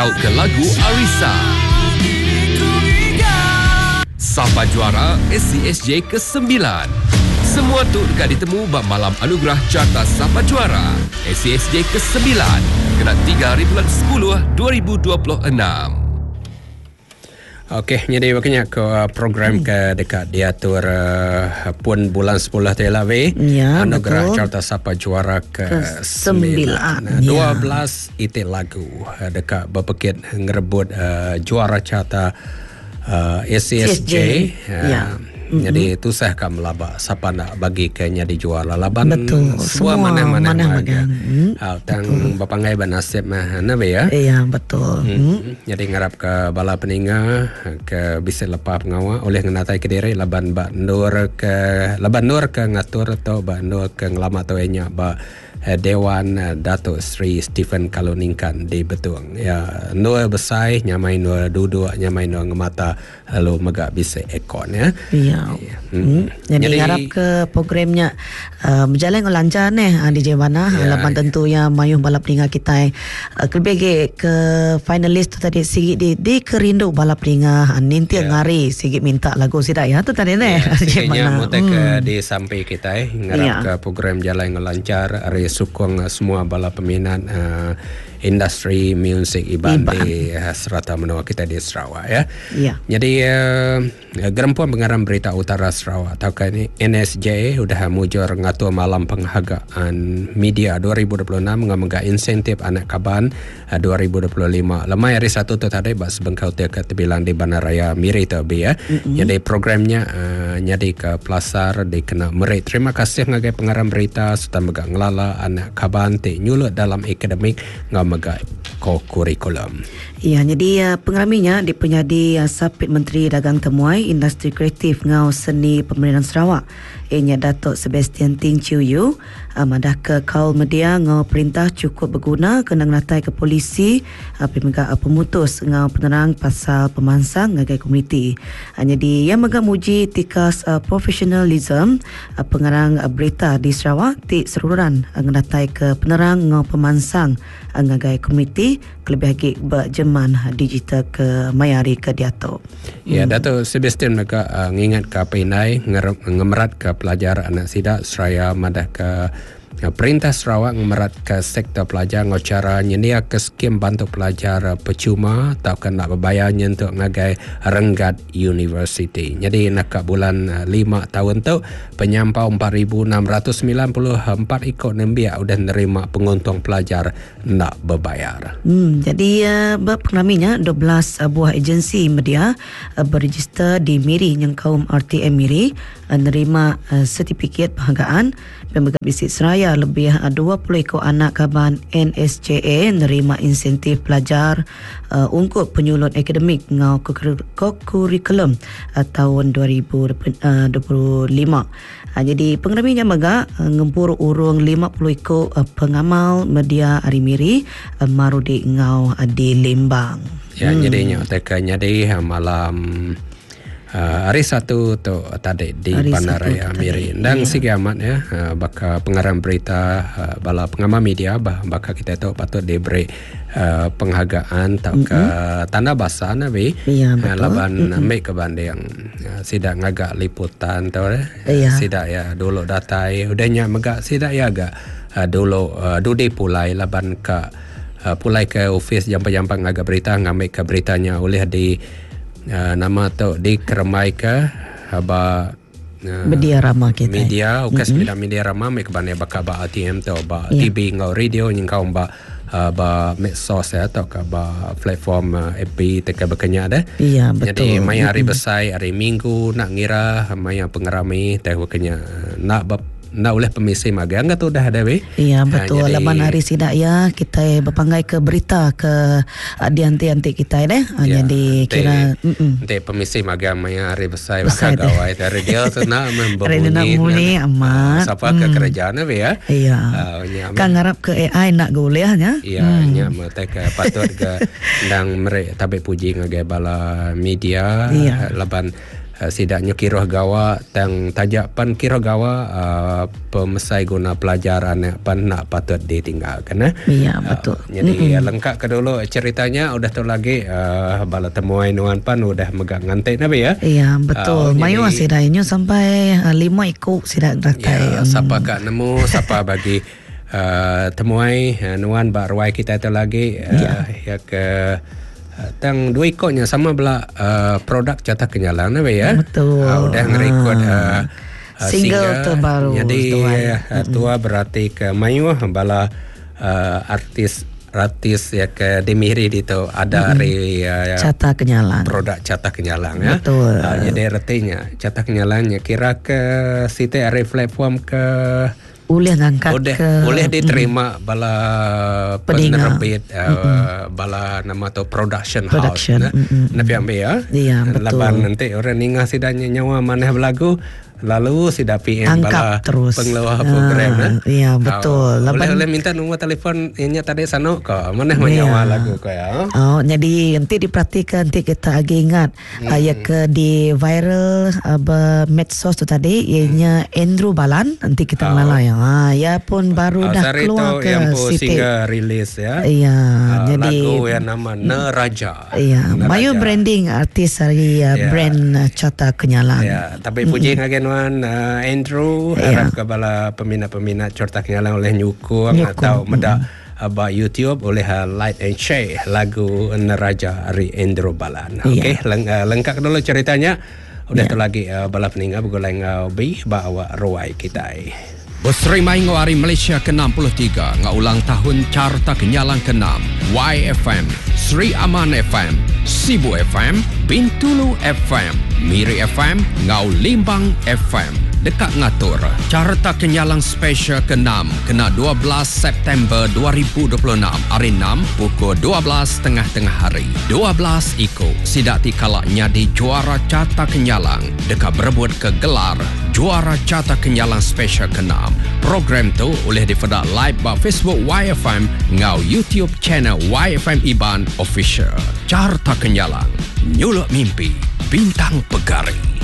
taut ke lagu Arisa. Sapa Juara SCSJ ke-9. Semua tu dekat ditemu bab malam anugerah carta Sapa Juara SCSJ ke-9 kena 3 hari bulan 10 2026. Okey, jadi waktunya ke program ke dekat diatur pun bulan 10 tu lah ya, anugerah betul. carta Sapa Juara ke-9. 12 itik lagu dekat berpekit ngerebut juara carta SCSJ. Ya. Jadi tu saya akan melabak siapa nak bagi ke jadi juara laban. Betul. Semua mana-mana tang betul. bapangai banasib mah nabe ya. Ya, betul. Jadi ngarap ke bala peninga ke bisa lepas pengawal oleh ngenatai ke diri laban ba nur ke ngatur atau ba nur ke ngelamat tu enya ba Dewan Datuk Sri Stephen Kaluningkan di Betuang. Ya, nur besai nyamai nur duduk nyamai nur ngemata lalu megak bisa ekon ya. Ya. Jadi harap ke programnya berjalan lancar di Jebana. Lapan tentu yang mayuh balap peringkat kita lebih ke finalis tu tadi sikit di kerindu balap peringkat ninti ngari sikit minta lagu sidak ya tu tadi sikitnya mutek di sampai kita ngarap ke program jalan lancar hari sukong semua balap peminat industri musik Iban di serata menua kita di Sarawak ya. Jadi Gerempuan Pengarang Berita Utara Sarawak atau ini NSJ sudah mujur ngatur malam penghargaan media 2026 mengambil insentif anak kaban 2025. Lemai hari satu tu tadi bas bengkau te ketebilang di Bandaraya Miri tu ya. Jadi programnya jadi ke Plasar di kena merit. Terima kasih ngagai Pengarang Berita serta megak ngelala anak kaban te nyulut dalam akademik ngamagai kurikulum. Ya, jadi pengaraminya dipenyadi Sapit Menteri Dagang Temuai Industri Kreatif ngau Seni Pemerintahan Sarawak. Ianya Datuk Sebastian Ting Chiu Yu madah ke kaul media ngau perintah cukup berguna kena ngelatai ke polisi pemegak pemutus ngau penerang pasal pemansang ngagai komuniti. Jadi yang megak muji tikas profesionalism pengarang berita di Sarawak ti seluruhan ngelatai ke penerang ngau pemansang ngagai komuniti kelebih lagi berjeman digital ke mayari ke diato. Ya, Datuk Sebastian megak ngingat ke pinai ngemerat ke pelajar anak sidak seraya madah ke Perintah Sarawak memerat ke sektor pelajar ngocara nyendia ke skim bantu pelajar percuma atau kena berbayar untuk ngagai Renggat University. Jadi nak ke bulan 5 tahun tu penyampau 4,694 ikut nembia udah nerima penguntung pelajar nak berbayar. Jadi penaminya 12 buah agensi media berregister di Miri yang kaum RTM Miri nerima sertifikat penghargaan Pemegak Bisik Seraya lebih 20 ekor anak kaban NSJA nerima insentif pelajar untuk penyulut akademik ngau kurikulum tahun 2025. Jadi pengeraminya megak ngempur urung 50 ekor pengamal media Arimiri marudi ngau di Lembang. Ya, jadinya tekannya di malam hari satu tu tadi di Bandaraya Miri dan segi amat ya baka pengarang berita bala pengamal media baka kita tahu patut diberi penghargaan tak ke tanda basah nabi laban ambil ke banding sidak ngagak liputan tahu sidak ya dulu datai udahnya megak sidak ya agak dulu dudi pulai laban ke pulai ke office jampa-jampa ngagak berita ngambil ke beritanya oleh di nama tu dikeremai ke media ramah kita media ukas media ramah mek bane baka ba ATM tu ba TV ngau radio nyengkau ba medsos ya atau ke ba platform FB teka bekenya ada. Iya, betul. Jadi mai hari besai hari Minggu nak ngira mai pengerami teh bekenya nak oleh pemisi magang tu dah ada Iya, betul. Laman hari sidak ya kita berpanggai ke berita ke dianti-anti kita jadi kira pemisi magang mai hari besar bakal gawai dari dia tu nak membunyi amat siapa ke kerajaan ya. Iya. Kan ngarap ke AI nak golehnya. Iya, nya mereka patut ke ndang mereka tapi puji ngagai bala media laban sidaknya kira gawa tang tajak pan kira gawa pemesai guna pelajaran pan nak patut ditinggalkan. Ya, betul. Jadi lengkap ke dulu ceritanya udah tu lagi bala temuai nuan pan udah megang ngantai nabi ya. Iya, betul. Mayu sidaknya sampai 5 ikut sidak ratai. Ya, siapa kak nemu siapa bagi temuai nuan baruai kita itu lagi ya ke tang 2 ikutnya sama bela produk Carta Kenyalang nabi ya. Betul. Udah ngerekod single terbaru. Jadi tua berarti ke Mayu bala artis ya ke Demiri itu ada Carta Kenyalang. Produk Carta Kenyalang ya. Betul. Jadi artinya Carta Kenyalangnya kira ke situ ada platform ke boleh ngangkat boleh diterima bala penerbit bala nama tu production house nabi ambil ya. Iya, betul. Laban nanti orang ninga sidanya nyawa maneh belagu lalu sida PM bala terus pengeluar program iya, betul. Boleh minta nombor telefon ini tadi sana kok maneh menyawa lagu kok ya. Jadi nanti diperhatikan, nanti kita agak ingat ya ke di viral medsos tu tadi ianya Andrew Balan, nanti kita ngelala ya pun baru dah keluar ke yang Siti single release ya. Iya, jadi lagu yang nama Neraja. Iya, Mayu branding artis hari brand Carta Kenyalang. Ya, tapi puji ngagen Andrew harap kepada peminat-peminat Carta Kenyalang oleh nyukung atau medak about YouTube oleh like and share lagu Neraja dari Andrew Balan. Okey, lengkap dulu ceritanya. Udah tu lagi bala peninggal bergoleng bawa ruai kita. Berseri main hari Malaysia ke-63 ulang tahun Carta Kenyalang ke-6 YFM, Sri Aman FM, Sibu FM, Bintulu FM, Miri FM, Ngau Limbang FM. Dekat ngatur Carta Kenyalang Special ke-6 kena 12 September 2026 hari 6 pukul 12 tengah hari 12 ikut sidak tikala nyadi juara Carta Kenyalang dekat berebut ke gelar juara Carta Kenyalang Special ke-6. Program tu boleh dipedak live di Facebook YFM ngau YouTube channel YFM Iban Official. Carta Kenyalang nyuluk mimpi bintang pegari.